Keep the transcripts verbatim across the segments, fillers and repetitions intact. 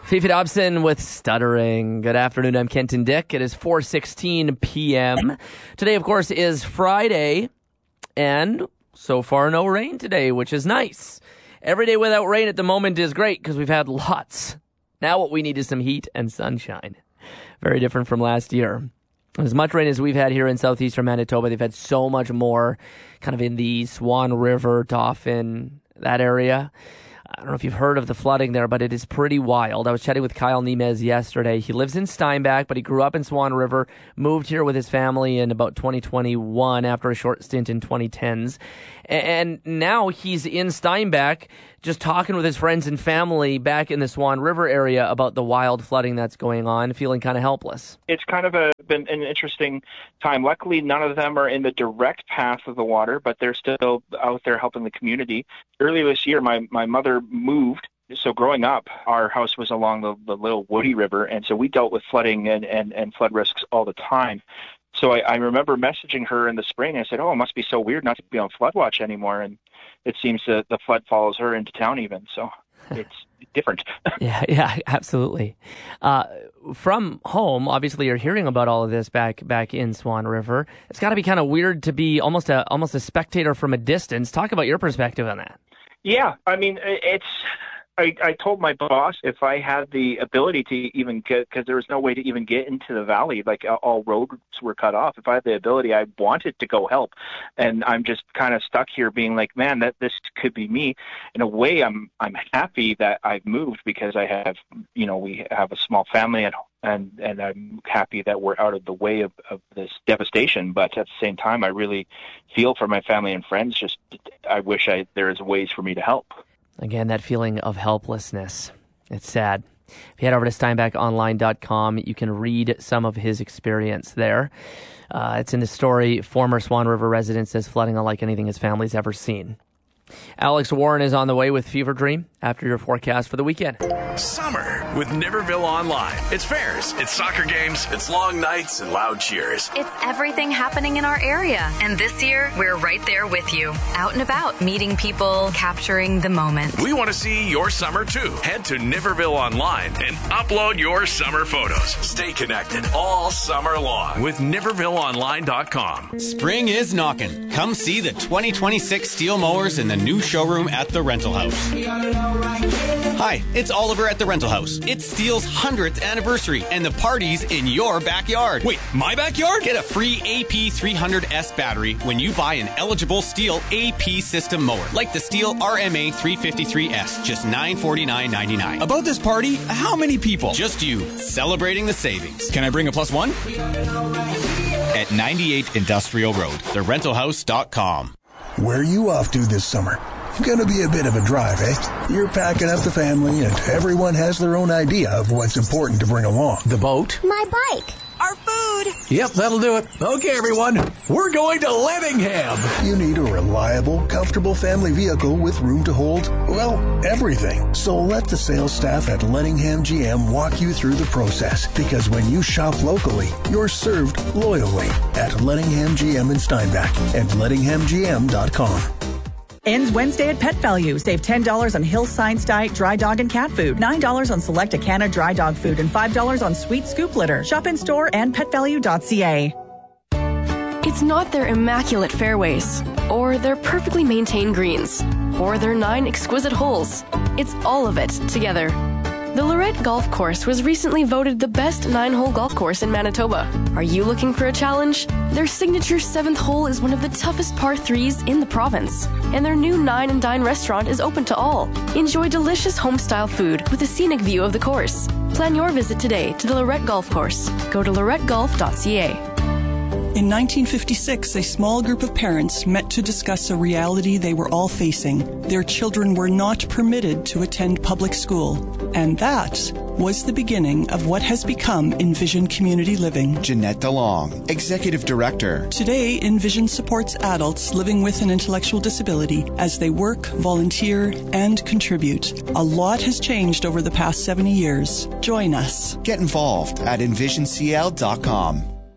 Fifi Dobson with Stuttering. Good afternoon, I'm Kenton Dick. It is four sixteen p.m. Today, of course, is Friday, and so far no rain today, which is nice. Every day without rain at the moment is great because we've had lots. Now what we need is some heat and sunshine. Very different from last year. As much rain as we've had here in southeastern Manitoba, they've had so much more kind of in the Swan River, Dauphin, that area. I don't know if you've heard of the flooding there, but it is pretty wild. I was chatting with Kyle Nemez yesterday. He lives in Steinbach, but he grew up in Swan River, moved here with his family in about twenty twenty-one after a short stint in twenty tens. And now he's in Steinbach just talking with his friends and family back in the Swan River area about the wild flooding that's going on, feeling kind of helpless. It's kind of a, been an interesting time. Luckily, none of them are in the direct path of the water, but they're still out there helping the community. Earlier this year, my, my mother moved. So growing up, our house was along the, the Little Woody River, and so we dealt with flooding and, and, and flood risks all the time. So I, I remember messaging her in the spring. I said, oh, it must be so weird not to be on flood watch anymore. And it seems that the flood follows her into town even. So it's different. yeah, yeah, absolutely. Uh, from home, obviously you're hearing about all of this back back in Swan River. It's got to be kind of weird to be almost a almost a spectator from a distance. Talk about your perspective on that. Yeah, I mean, it's... I, I told my boss if I had the ability to even get, because there was no way to even get into the valley, like all roads were cut off. If I had the ability, I wanted to go help. And I'm just kind of stuck here being like, man, that this could be me. In a way, I'm I'm happy that I've moved because I have, you know, we have a small family at home. And, and I'm happy that we're out of the way of, of this devastation. But at the same time, I really feel for my family and friends. Just I wish I there is ways for me to help. Again, that feeling of helplessness. It's sad. If you head over to steinbach online dot com, you can read some of his experience there. Uh, it's in the story, former Swan River resident says flooding unlike anything his family's ever seen. Alex Warren is on the way with Fever Dream after your forecast for the weekend. Summer with Niverville Online. It's fairs, it's soccer games, it's long nights and loud cheers. It's everything happening in our area. And this year, we're right there with you. Out and about, meeting people, capturing the moment. We want to see your summer too. Head to Niverville Online and upload your summer photos. Stay connected all summer long with Niverville Online dot com. Spring is knocking. Come see the twenty twenty-six Steel mowers in the new showroom at the Rental House. Hi, it's Oliver at the Rental House. It's Steel's hundredth anniversary, and the party's in your backyard. Wait, my backyard? Get a free A P three hundred S battery when you buy an eligible Steel A P system mower, like the Steel R M A three fifty-three S, just nine hundred forty-nine dollars and ninety-nine cents. About this party, how many people? Just you, celebrating the savings. Can I bring a plus one? At ninety-eight Industrial Road, the rental house dot com. Where are you off to this summer? Gonna be a bit of a drive, eh? You're packing up the family, and everyone has their own idea of what's important to bring along. The boat. My bike. Our food. Yep, that'll do it. Okay, everyone, we're going to Lettingham. You need a reliable, comfortable family vehicle with room to hold, well, everything. So let the sales staff at Lettingham G M walk you through the process, because when you shop locally, you're served loyally at Lettingham G M in Steinbach and lettingham g m dot com. Ends Wednesday at Pet Value. Save ten dollars on Hill Science Diet dry dog and cat food, nine dollars on select Acana dry dog food, and five dollars on Sweet Scoop litter. Shop in store and pet value dot c a. It's not their immaculate fairways, or their perfectly maintained greens, or their nine exquisite holes. It's all of it together. The Lorette Golf Course was recently voted the best nine-hole golf course in Manitoba. Are you looking for a challenge? Their signature seventh hole is one of the toughest par threes in the province. And their new Nine and Dine restaurant is open to all. Enjoy delicious home-style food with a scenic view of the course. Plan your visit today to the Lorette Golf Course. Go to lorette golf dot c a. In nineteen fifty-six, a small group of parents met to discuss a reality they were all facing. Their children were not permitted to attend public school. And that was the beginning of what has become Envision Community Living. Jeanette DeLong, Executive Director. Today, Envision supports adults living with an intellectual disability as they work, volunteer, and contribute. A lot has changed over the past seventy years. Join us. Get involved at envision c l dot com.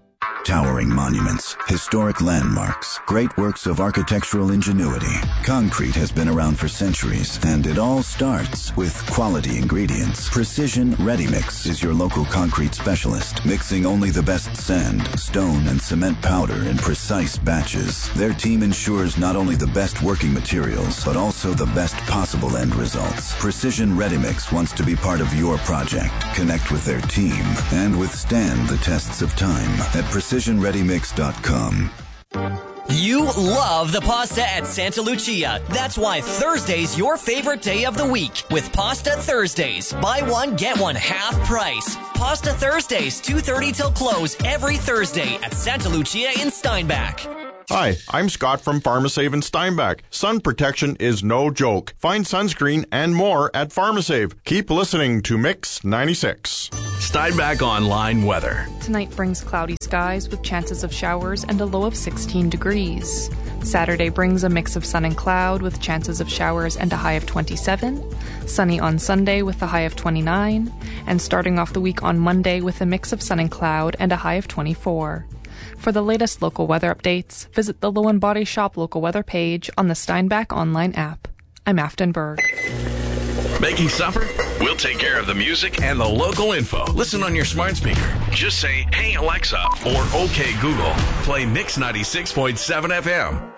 Towering monuments, historic landmarks, great works of architectural ingenuity. Concrete has been around for centuries, and it all starts with quality ingredients. Precision Ready Mix is your local concrete specialist, mixing only the best sand, stone, and cement powder in precise batches. Their team ensures not only the best working materials, but also the best possible end results. Precision Ready Mix wants to be part of your project, connect with their team, and withstand the tests of time at precision ready mix dot com. You love the pasta at Santa Lucia. That's why Thursday's your favorite day of the week with Pasta Thursdays. Buy one, get one half price. Pasta Thursdays, two thirty till close every Thursday at Santa Lucia in Steinbach. Hi, I'm Scott from Pharmasave in Steinbach. Sun protection is no joke. Find sunscreen and more at Pharmasave. Keep listening to Mix ninety-six. Steinbach Online weather. Tonight brings cloudy skies with chances of showers and a low of sixteen degrees. Saturday brings a mix of sun and cloud with chances of showers and a high of twenty-seven. Sunny on Sunday with a high of twenty-nine. And starting off the week on Monday with a mix of sun and cloud and a high of twenty-four. For the latest local weather updates, visit the Low and Body Shop local weather page on the Steinbach online app. I'm Afton Berg. Making supper? We'll take care of the music and the local info. Listen on your smart speaker. Just say, "Hey Alexa," or "Okay Google." Play Mix ninety-six point seven F M.